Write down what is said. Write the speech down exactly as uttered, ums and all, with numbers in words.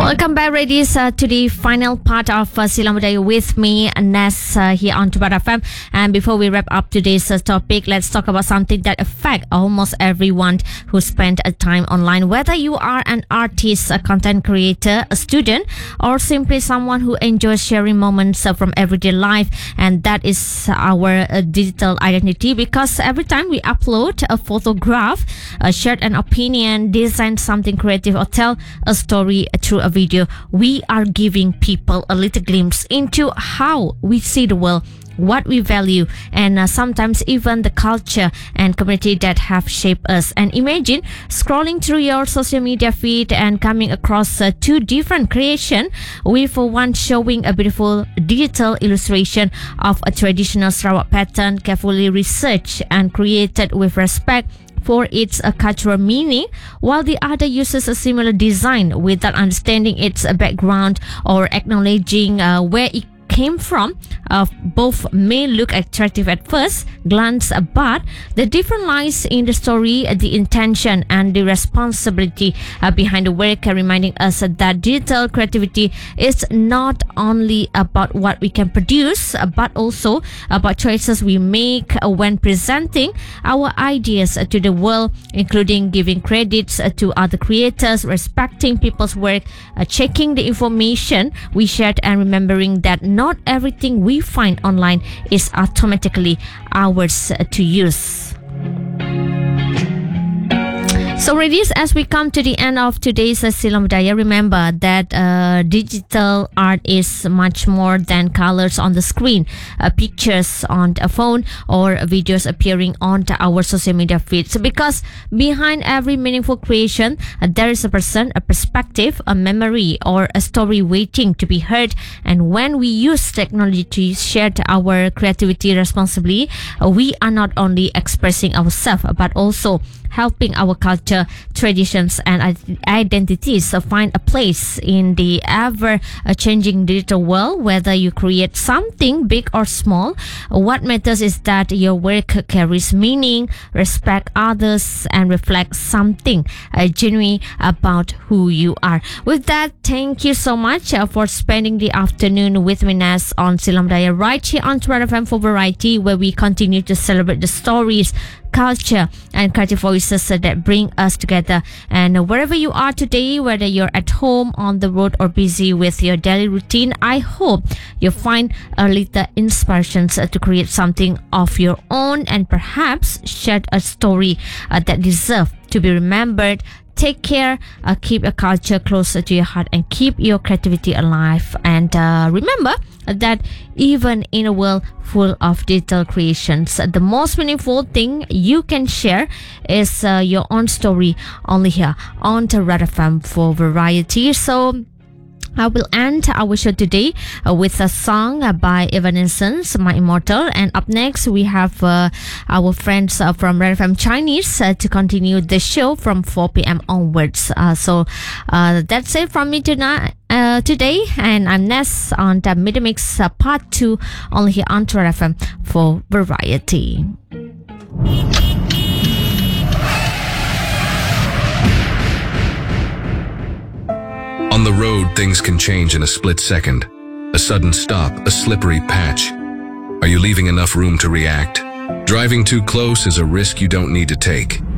Welcome back, ladies, uh, to the final part of uh, Silam Budaya with me, Nes, uh, here on Tubat F M. And before we wrap up today's uh, topic, let's talk about something that affects almost everyone who spent a time online. Whether you are an artist, a content creator, a student, or simply someone who enjoys sharing moments uh, from everyday life, and that is our uh, digital identity. Because every time we upload a photograph, uh, share an opinion, design something creative, or tell a story through a video, we are giving people a little glimpse into how we see the world, what we value, and uh, sometimes even the culture and community that have shaped us. And imagine scrolling through your social media feed and coming across uh, two different creations, with one showing a beautiful digital illustration of a traditional Sarawak pattern, carefully researched and created with respect for its uh, cultural meaning, while the other uses a similar design without understanding its uh, background or acknowledging uh, where it came from. Uh, both may look attractive at first glance, but the difference lies in the story, the intention, and the responsibility uh, behind the work, uh, reminding us that digital creativity is not only about what we can produce, uh, but also about choices we make uh, when presenting our ideas uh, to the world, including giving credits uh, to other creators, respecting people's work, uh, checking the information we shared, and remembering that not everything we find online is automatically ours to use. So, ladies, as we come to the end of today's uh, Silam Budaya, remember that uh, digital art is much more than colors on the screen, uh, pictures on a phone, or videos appearing on our social media feeds. Because behind every meaningful creation, uh, there is a person, a perspective, a memory, or a story waiting to be heard. And when we use technology to share our creativity responsibly, uh, we are not only expressing ourselves, but also helping our culture, traditions, and identities find a place in the ever-changing digital world. Whether you create something big or small, what matters is that your work carries meaning, respect others, and reflects something uh, genuine about who you are. With that, thank you so much uh, for spending the afternoon with me, Nas, on Silam Budaya, right here on Tubat F M for Variety, where we continue to celebrate the stories, culture, and creative voices uh, that bring us together. And uh, wherever you are today, whether you're at home, on the road, or busy with your daily routine, I hope you find a little inspiration uh, to create something of your own, and perhaps share a story uh, that deserves to be remembered. Take care, uh, keep your culture closer to your heart, and keep your creativity alive. And uh, remember that even in a world full of digital creations, the most meaningful thing you can share is uh, your own story, only here on Tubat F M for Variety. So I will end our show today uh, with a song uh, by Evanescence, My Immortal. And up next, we have uh, our friends uh, from Red F M Chinese uh, to continue the show from four p.m. onwards. Uh, so uh, that's it from me tonight. Uh, today, and I'm Nes on the Middle Mix uh, Part two, only here on Tubat F M for Variety. On the road, things can change in a split second. A sudden stop, a slippery patch. Are you leaving enough room to react? Driving too close is a risk you don't need to take.